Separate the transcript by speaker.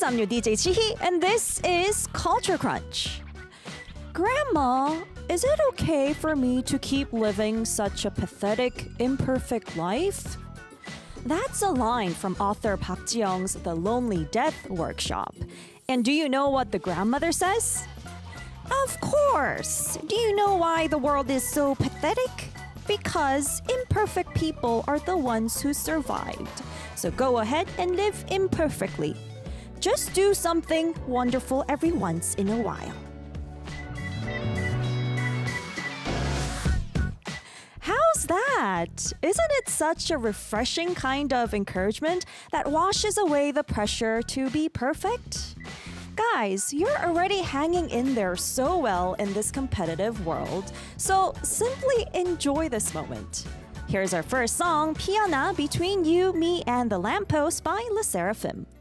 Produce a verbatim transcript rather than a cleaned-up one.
Speaker 1: I'm your D J Chihi, and this is Culture Crunch. Grandma, is it okay for me to keep living such a pathetic, imperfect life? That's a line from author Park Ji-young's The Lonely Death Workshop. And do you know what the grandmother says? Of course! Do you know why the world is so pathetic? Because imperfect people are the ones who survived. So go ahead and live imperfectly. Just do something wonderful every once in a while. How's that? Isn't it such a refreshing kind of encouragement that washes away the pressure to be perfect? Guys, you're already hanging in there so well in this competitive world, so simply enjoy this moment. Here's our first song, Piana, Between You, Me, and the Lamppost by LE SSERAFIM.